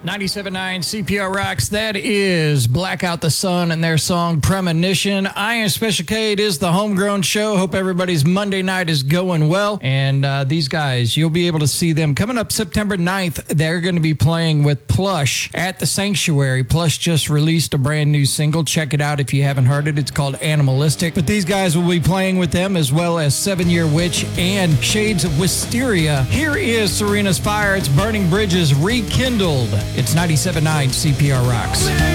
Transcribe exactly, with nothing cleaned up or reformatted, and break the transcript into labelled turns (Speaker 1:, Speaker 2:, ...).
Speaker 1: ninety-seven point nine C P R Rocks, that is Blackout the Sun and their song Premonition. I Am Special K, it is the Homegrown Show. Hope everybody's Monday night is going well. And uh, these guys, you'll be able to see them coming up September ninth. They're going to be playing with Plush at the Sanctuary. Plush just released a brand new single. Check it out if you haven't heard it. It's called Animalistic. But these guys will be playing with them as well as Seven Year Witch and Shades of Wisteria. Here is Serena's Fire. It's Burning Bridges Rekindled. It's ninety-seven point nine C P R Rocks.